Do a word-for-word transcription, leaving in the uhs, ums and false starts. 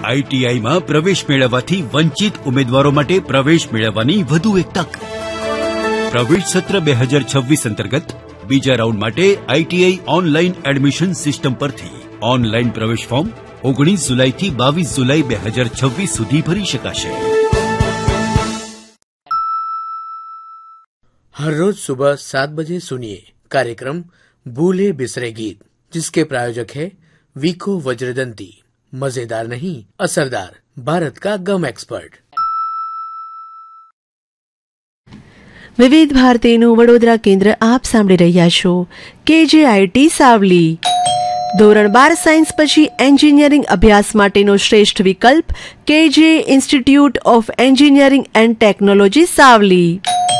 આઈટીઆઈમાં પ્રવેશ મેળવવાથી વંચિત ઉમેદવારો માટે પ્રવેશ મેળવવાની વધુ એક તક. પ્રવેશ સત્ર બે હજાર છવ્વીસ અંતર્ગત બીજા રાઉન્ડ માટે આઈટીઆઈ ઓનલાઈન એડમિશન સિસ્ટમ પરથી ઓનલાઈન પ્રવેશ ફોર્મ ઓગણીસ જુલાઈથી બાવીસ જુલાઈ બે હજાર છવ્વીસ સુધી ભરી શકાશે. हर रोज सुबह सात बजे सुनिए कार्यक्रम भूले बिसरे गीत, जिसके प्रायोजक है वीको वज्रदंती. मजेदार नहीं, असरदार, भारत का गम एक्सपर्ट. વિવિધ ભારતીનું વડોદરા કેન્દ્ર આપ સાંભળી રહ્યા છો. કેજેઆઈટી સાવલી ધોરણ બાર સાયન્સ પછી એન્જિનિયરિંગ અભ્યાસ માટેનો શ્રેષ્ઠ વિકલ્પ કેજે institute of engineering and technology Savli.